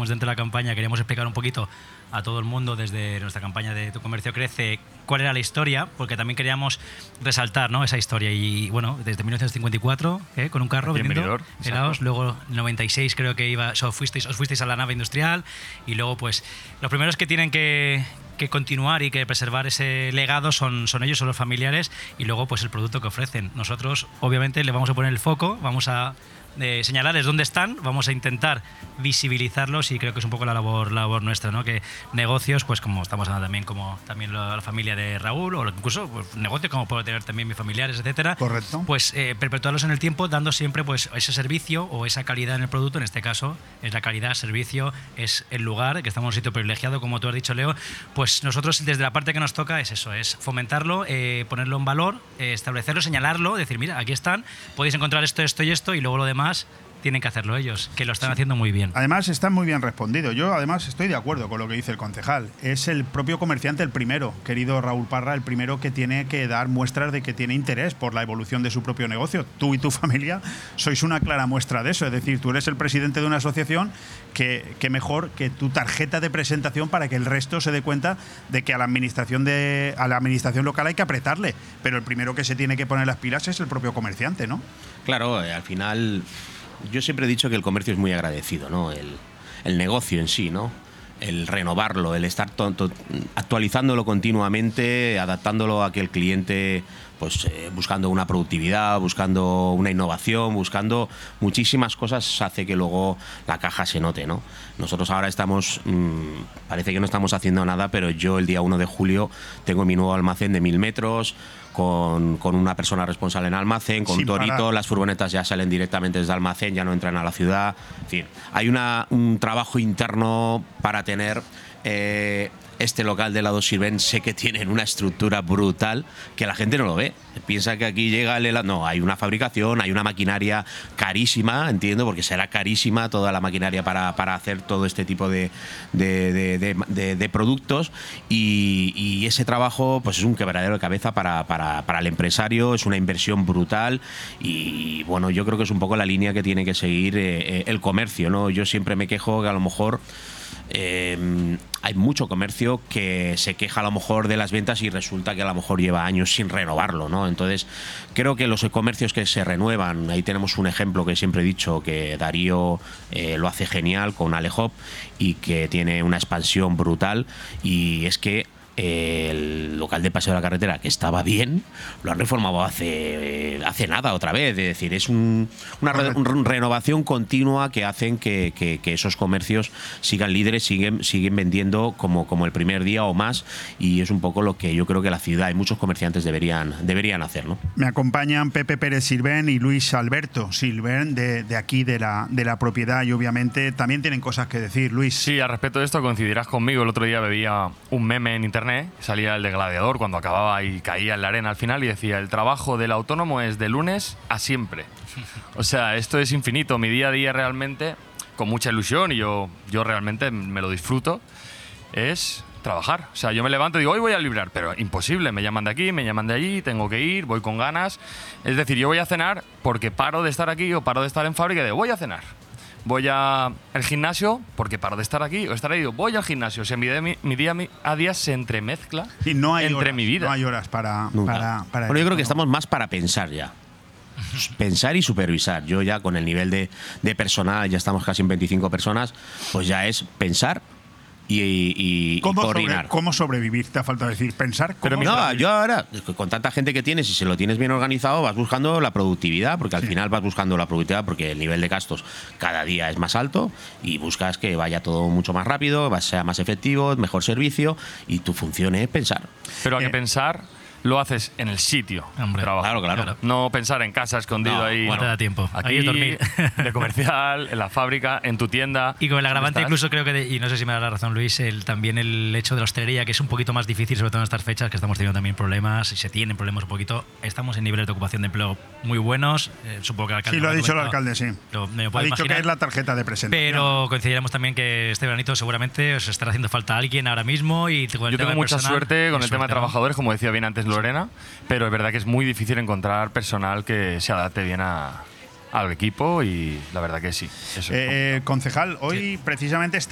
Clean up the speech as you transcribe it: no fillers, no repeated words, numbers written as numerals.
hicimos dentro de la campaña, queríamos explicar un poquito a todo el mundo desde nuestra campaña de Tu Comercio Crece cuál era la historia, porque también queríamos resaltar, ¿no?, esa historia. Y bueno, desde 1954, con un carro vendiendo helados, luego en 96 creo que os fuisteis a la nave industrial, y luego pues los primeros que tienen que continuar y que preservar ese legado son ellos, son los familiares, y luego pues el producto que ofrecen. Nosotros obviamente le vamos a poner el foco, vamos a señalarles dónde están, vamos a intentar visibilizarlos, y creo que es un poco la labor nuestra, ¿no? Que negocios, pues como estamos hablando también la familia de Raúl, o incluso pues, negocios como puedo tener también mis familiares, etcétera. Correcto. Pues perpetuarlos en el tiempo, dando siempre pues ese servicio o esa calidad en el producto. En este caso es la calidad, servicio, es el lugar, que estamos en un sitio privilegiado, como tú has dicho, Leo. Pues nosotros desde la parte que nos toca es eso, es fomentarlo, ponerlo en valor, establecerlo, señalarlo, decir, mira, aquí están, podéis encontrar esto, esto y esto, y luego lo demás tienen que hacerlo ellos, que lo están haciendo muy bien. Además, está muy bien respondido. Yo, además, estoy de acuerdo con lo que dice el concejal. Es el propio comerciante el primero, querido Raúl Parra, el primero que tiene que dar muestras de que tiene interés por la evolución de su propio negocio. Tú y tu familia sois una clara muestra de eso. Es decir, tú eres el presidente de una asociación que mejor que tu tarjeta de presentación para que el resto se dé cuenta de que a la administración local hay que apretarle. Pero el primero que se tiene que poner las pilas es el propio comerciante, ¿no? Claro, al final yo siempre he dicho que el comercio es muy agradecido, ¿no? El negocio en sí, ¿no? El renovarlo, el estar actualizándolo continuamente, adaptándolo a que el cliente, pues buscando una productividad, buscando una innovación, buscando muchísimas cosas, hace que luego la caja se note, ¿no? Nosotros ahora estamos, parece que no estamos haciendo nada, pero yo el día 1 de julio tengo mi nuevo almacén de 1000 metros, con una persona responsable en almacén, con Torito, las furgonetas ya salen directamente desde almacén, ya no entran a la ciudad. Es decir, hay un trabajo interno para tener este local de helados Sirven. Sé que tienen una estructura brutal que la gente no lo ve. Piensa que aquí llega el helado. No, hay una fabricación, hay una maquinaria carísima, entiendo, porque será carísima toda la maquinaria para hacer todo este tipo de productos, y ese trabajo pues es un quebradero de cabeza para el empresario, es una inversión brutal, y bueno, yo creo que es un poco la línea que tiene que seguir el comercio, ¿no? Yo siempre me quejo que a lo mejor hay mucho comercio que se queja a lo mejor de las ventas y resulta que a lo mejor lleva años sin renovarlo, ¿no? Entonces creo que los comercios que se renuevan, ahí tenemos un ejemplo que siempre he dicho, que Darío lo hace genial con Alehop, y que tiene una expansión brutal, y es que el local de Paseo de la Carretera, que estaba bien, lo han reformado hace nada otra vez. Es decir, es una renovación continua que hacen que esos comercios sigan líderes, siguen vendiendo como el primer día o más, y es un poco lo que yo creo que la ciudad y muchos comerciantes deberían hacer, ¿no? Me acompañan Pepe Pérez Sirven y Luis Alberto Sirven de aquí, de la propiedad, y obviamente también tienen cosas que decir. Luis. Sí, al respecto de esto coincidirás conmigo. El otro día veía un meme en internet, salía el de Gladiador cuando acababa y caía en la arena al final, y decía: el trabajo del autónomo es de lunes a siempre. O sea, esto es infinito. Mi día a día realmente, con mucha ilusión, y yo realmente me lo disfruto, es trabajar. O sea, yo me levanto y digo, hoy voy a librar, pero imposible, me llaman de aquí, me llaman de allí, tengo que ir, voy con ganas. Es decir, yo voy a cenar porque paro de estar aquí o paro de estar en fábrica, y digo, voy a cenar. Voy al gimnasio porque paro de estar aquí o estar ahí. Voy al gimnasio. O sea, mi día a día se entremezcla entre horas, mi vida. No hay horas para bueno, yo creo que estamos más para pensar ya. Pensar y supervisar. Yo ya con el nivel de personal, ya estamos casi en 25 personas, pues ya es pensar y coordinar. ¿Cómo sobrevivir? Te ha faltado decir, pensar. Pero no, yo ahora, con tanta gente que tienes, y si lo tienes bien organizado, vas buscando la productividad, porque al final vas buscando la productividad, porque el nivel de gastos cada día es más alto, y buscas que vaya todo mucho más rápido, sea más efectivo, mejor servicio, y tu función es pensar. Pero hay que pensar lo haces en el sitio. Claro. No pensar en casa escondido ahí. No te da tiempo. Aquí Ahí es dormir. De comercial, en la fábrica, en tu tienda. Y con el agravante incluso creo que, y no sé si me da la razón Luis, también el hecho de la hostelería, que es un poquito más difícil, sobre todo en estas fechas, que estamos teniendo también problemas, y se tienen problemas un poquito. Estamos en niveles de ocupación de empleo muy buenos. Supongo que el alcalde... Sí, lo ha dicho el alcalde, sí. Ha dicho que es la tarjeta de presentación. Pero coincidiremos también que este veranito seguramente os estará haciendo falta alguien ahora mismo. Y con el Yo tengo mucha suerte con el tema de trabajadores, como decía bien antes Lorena, pero es verdad que es muy difícil encontrar personal que se adapte bien al equipo, y la verdad que sí. Concejal, hoy precisamente está